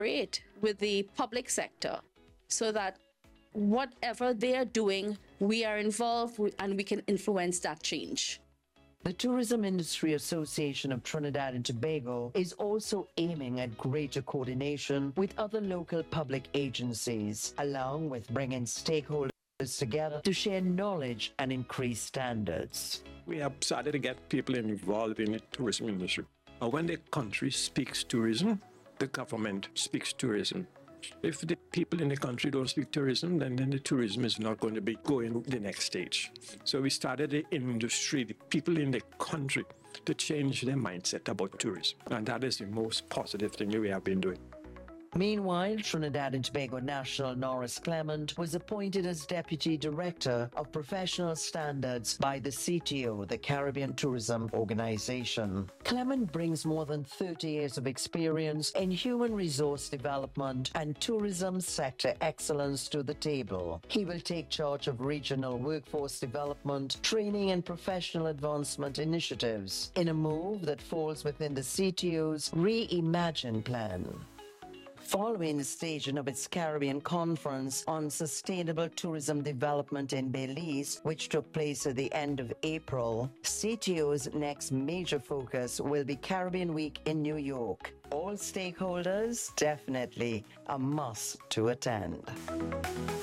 collaborate with the public sector so that whatever they are doing, we are involved and we can influence that change. The Tourism Industry Association of Trinidad and Tobago is also aiming at greater coordination with other local public agencies, along with bringing stakeholders together to share knowledge and increase standards. We have started to get people involved in the tourism industry. When the country speaks tourism, the government speaks tourism. If the people in the country don't speak tourism, then the tourism is not going to be going the next stage. So we started the industry, the people in the country, to change their mindset about tourism. And that is the most positive thing we have been doing. Meanwhile, Trinidad and Tobago National Norris Clement was appointed as Deputy Director of Professional Standards by the CTO, the Caribbean Tourism Organization. Clement brings more than 30 years of experience in human resource development and tourism sector excellence to the table. He will take charge of regional workforce development, training and professional advancement initiatives in a move that falls within the CTO's Reimagine plan. Following the staging of its Caribbean Conference on Sustainable Tourism Development in Belize, which took place at the end of April, CTO's next major focus will be Caribbean Week in New York. All stakeholders, definitely a must to attend.